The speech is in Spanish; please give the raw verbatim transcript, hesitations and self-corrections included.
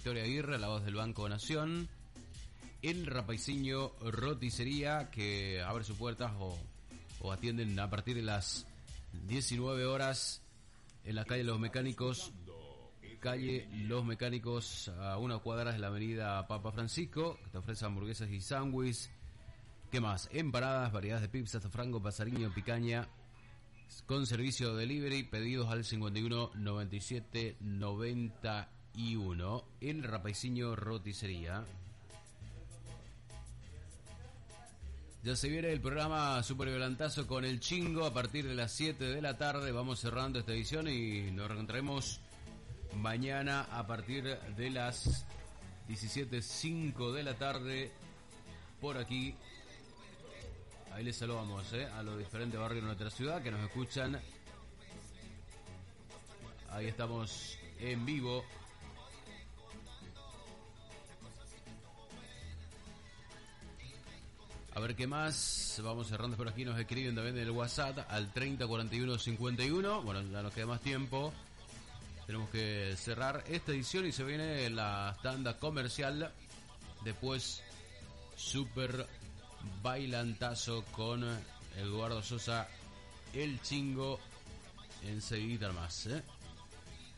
Victoria Aguirre, la voz del Banco Nación. El Rapaiciño Roticería, que abre sus puertas o, o atienden a partir de las diecinueve horas en la calle Los Mecánicos, calle Los Mecánicos, a una cuadra de la avenida Papa Francisco, que te ofrece hamburguesas y sándwiches. ¿Qué más? Empanadas, variedades de pizzas, frango, pasariño, picaña, con servicio de delivery, pedidos al cincuenta y uno noventa y siete noventa y uno. El Rapaiciño Roticería. Ya se viene el programa Super Volantazo con el Chingo a partir de las siete de la tarde. Vamos cerrando esta edición y nos reencontraremos mañana a partir de las diecisiete cinco de la tarde por aquí. Ahí les saludamos eh, a los diferentes barrios de nuestra ciudad que nos escuchan. Ahí estamos en vivo. A ver qué más. Vamos cerrando por aquí. Nos escriben también en el WhatsApp al treinta cuarenta y uno cincuenta y uno. Bueno, ya nos queda más tiempo. Tenemos que cerrar esta edición y se viene la tanda comercial. Después, Super Bailantazo con Eduardo Sosa, el Chingo. Enseguida más, ¿eh?